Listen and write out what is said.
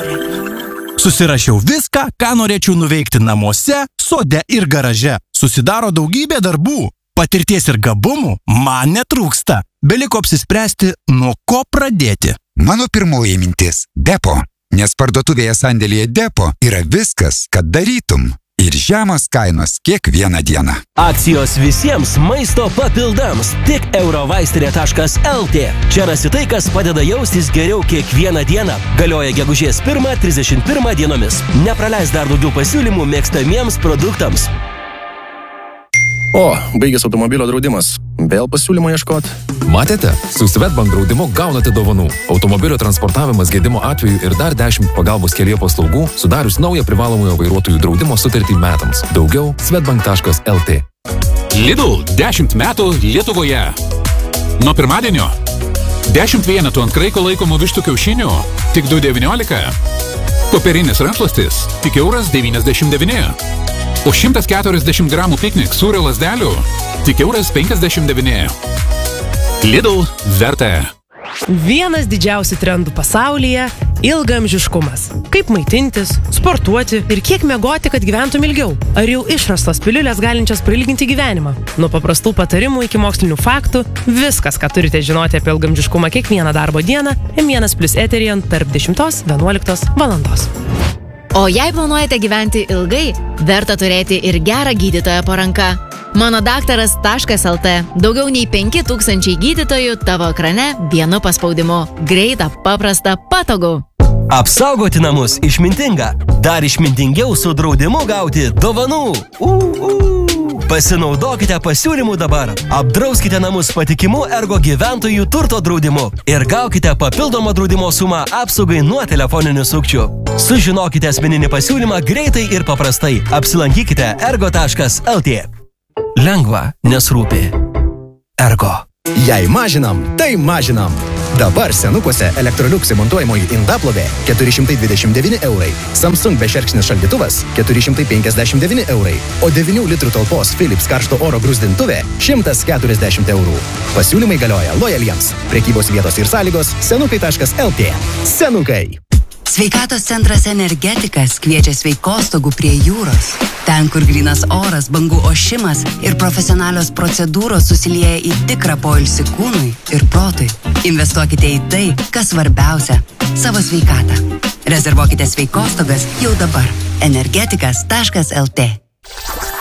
Susirašiau viską, ką norėčiau nuveikti namuose, sode ir garaže. Susidaro daugybė darbų. Patirties ir gabumų man netrūksta. Beliko apsispręsti, nuo ko pradėti. Mano pirmoji mintis – Depo. Nes parduotuvėje sandėlyje Depo yra viskas, kad darytum. Ir žemos kainos kiekvieną dieną. Akcijos visiems maisto papildams. Tik eurovaistinė.lt. Čia rasi tai, kas padeda jaustis geriau kiekvieną dieną. Galioja gegužės 1-31 dienomis. Nepraleis dar daugiau pasiūlymų mėgstamiems produktams. O, baigės automobilio draudimas. Vėl pasiūlymo ieškot? Matėte? Su Swedbank draudimu gaunate dovanų. Automobilio transportavimas gedimo atveju ir dar 10 pagalbos kelyje paslaugų, sudarius naują privalomojo vairuotojų draudimo sutartį metams. Daugiau swedbank.lt. Lidl 10 metų Lietuvoje. Nuo pirmadienio 10 vienetų ant kraiko laikomų vištų kiaušinių tik 2,19. Popierinis rankšluostis tik €99. O 140 gramų piknik sūrio lazdelių tik €59. Lidl verta. Vienas didžiausių trendų pasaulyje – ilgaamžiškumas. Kaip maitintis, sportuoti ir kiek miegoti, kad gyventum ilgiau. Ar jau išrastos piliulės galinčios prailginti gyvenimą? Nuo paprastų patarimų iki mokslinių faktų – viskas, ką turite žinoti apie ilgaamžiškumą kiekvieną darbo dieną M1+ eteryje tarp 10-11 valandos. O jei planuojate gyventi ilgai, verta turėti ir gerą gydytoją po ranka. Manodaktaras.lt. Daugiau nei 5000 gydytojų tavo ekrane vienu paspaudimu. Greita, paprasta, patogu. Apsaugoti namus išmintinga. Dar išmintingiau su draudimu gauti dovanų. Pasinaudokite pasiūlymų dabar. Apdrauskite namus patikimu Ergo gyventojų turto draudimu ir gaukite papildomą draudimo sumą apsaugai nuo telefoninių sukčių. Sužinokite asmeninį pasiūlymą greitai ir paprastai. Apsilankykite ergo.lt. Lengva, nes rūpi. Ergo. Jei mažinam, tai mažinam. Dabar senukuose Electrolux montuojamoji indaplovė 429 €. Samsung bešerkšnis šaldytuvas 459 €. O 9 litrų talpos Philips karšto oro grūzdintuvė 140 €. Pasiūlymai galioja lojaliems. Prekybos vietos ir sąlygos senukai.lt. Senukai. Sveikatos centras Energetikas kviečia sveikostogų prie jūros. Ten, kur grynas oras, bangų ošimas ir profesionalios procedūros susilieja į tikrą poilsį kūnui ir protui. Investuokite į tai, kas svarbiausia – savo sveikatą. Rezervuokite sveikostogas jau dabar. Energetikas.lt.